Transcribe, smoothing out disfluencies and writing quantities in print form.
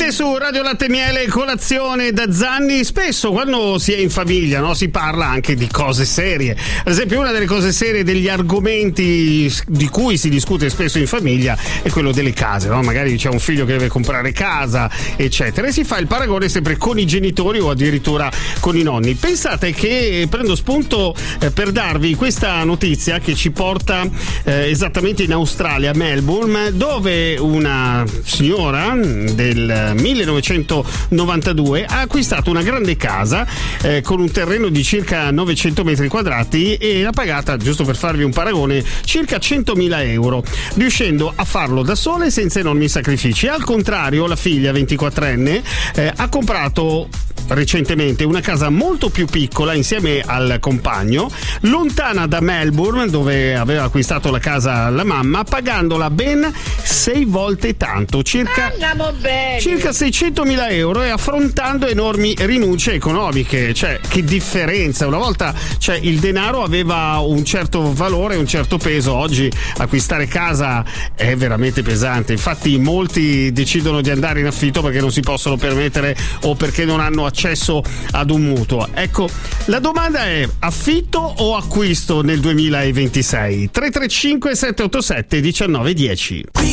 Siete su Radio Latte Miele, colazione da Zanni. Spesso quando si è in famiglia, no, si parla anche di cose serie. Ad esempio, una delle cose serie, degli argomenti di cui si discute spesso in famiglia è quello delle case, no? Magari c'è un figlio che deve comprare casa, eccetera, e si fa il paragone sempre con i genitori o addirittura con i nonni. Pensate che prendo spunto per darvi questa notizia che ci porta esattamente in Australia, a Melbourne, dove una signora del 1992 ha acquistato una grande casa con un terreno di circa 900 metri quadrati e l'ha pagata, giusto per farvi un paragone, circa 100.000 euro, riuscendo a farlo da sola e senza enormi sacrifici. Al contrario, la figlia 24enne ha comprato recentemente una casa molto più piccola insieme al compagno, lontana da Melbourne, dove aveva acquistato la casa la mamma, pagandola ben 6 volte tanto, circa 600.000 euro, e affrontando enormi rinunce economiche. Cioè, che differenza! Una volta, cioè, il denaro aveva un certo valore, un certo peso. Oggi acquistare casa è veramente pesante. Infatti molti decidono di andare in affitto perché non si possono permettere o perché non hanno accesso ad un mutuo. Ecco, la domanda è: affitto o acquisto nel 2026? 335 787 1910.